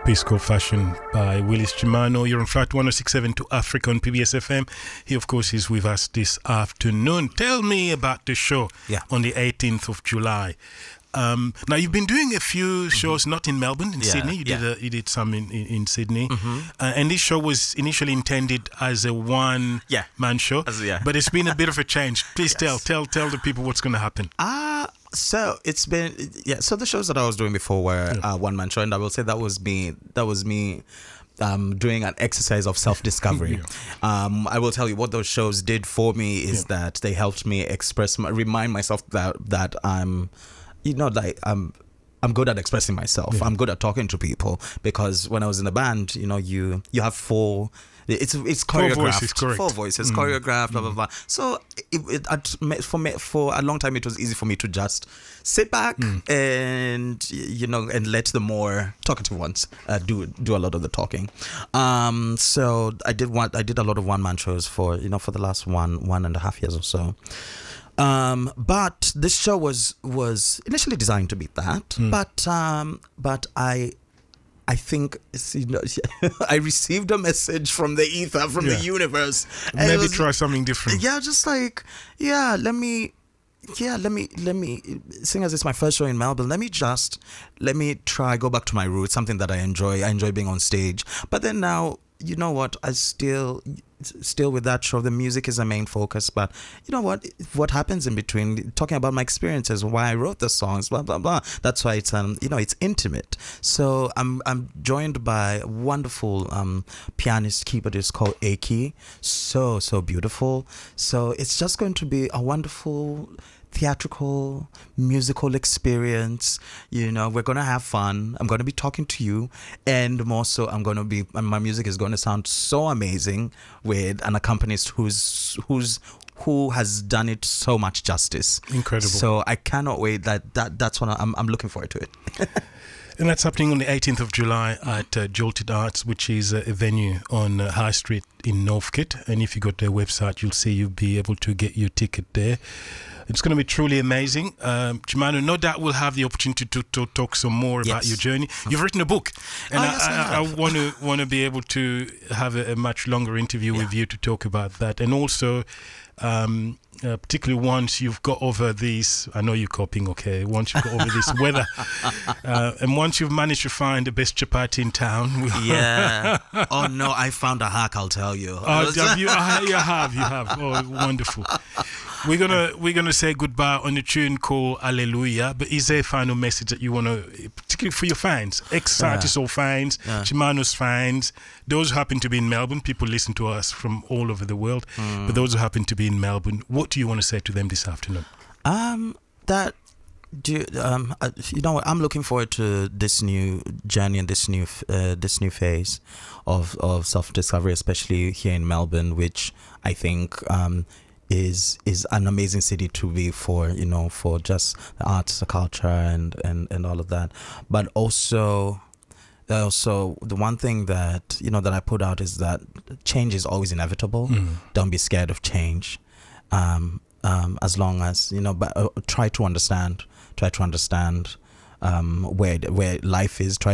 Pisco Fashion by Willis Chimano. You're on Flight 1067 to Africa on PBS FM. He, of course, is with us this afternoon. Tell me about the show on the 18th of July. Now, you've been doing a few shows, not in Melbourne, in Sydney. You did some in Sydney. And this show was initially intended as a one-man show. But it's been a bit of a change. Please tell the people what's going to happen. So it's been so the shows that I was doing before were one man show, and I will say that was me doing an exercise of self-discovery. I will tell you what those shows did for me is that they helped me remind myself that I'm good at expressing myself. I'm good at talking to people, because when I was in the band, you have four. It's choreographed. Four voices, choreographed, blah blah blah. So for a long time, it was easy for me to just sit back and let the more talkative ones do a lot of the talking. So I did a lot of one man shows for the last 1.5 years or so. But this show was initially designed to be that, but I think I received a message from the ether, from the universe. Maybe try something different. Let me seeing as it's my first show in Melbourne, let me try go back to my roots, something that I enjoy being on stage. But then now, you know what, I still with that show, the music is the main focus, but what happens in between, talking about my experiences, why I wrote the songs, blah blah blah. That's why it's it's intimate. So I'm joined by a wonderful pianist keyboardist called Aki. So beautiful. So it's just going to be a wonderful theatrical musical experience. We're gonna have fun. I'm gonna be talking to you, and more so my music is going to sound so amazing with an accompanist who has done it so much justice. Incredible. So I cannot wait. That's what I'm looking forward to it. And that's happening on the 18th of July at Jolted Arts, which is a venue on High Street in Northcote. And if you go to their website, you'll be able to get your ticket there. It's going to be truly amazing. Chimano, no doubt we'll have the opportunity to talk some more about your journey. You've written a book, and I want to be able to have a much longer interview with you to talk about that. And also, particularly once you've got over this, I know you're coping, okay? Once you've got over this weather, and once you've managed to find the best chapati in town. Oh no, I found a hack, I'll tell you. You have. Oh, wonderful. We're gonna say goodbye on a tune called Hallelujah. But is there a final message that you want to, particularly for your fans, ex-artists or fans, Chimano's fans, those who happen to be in Melbourne? People listen to us from all over the world, but those who happen to be in Melbourne, what do you want to say to them this afternoon? What I'm looking forward to this new journey and this new phase of self-discovery, especially here in Melbourne, which I think is an amazing city to be for just the arts, the culture, and all of that. But also the one thing that that I put out is that change is always inevitable. Don't be scared of change. As long as but try to understand where life is. Try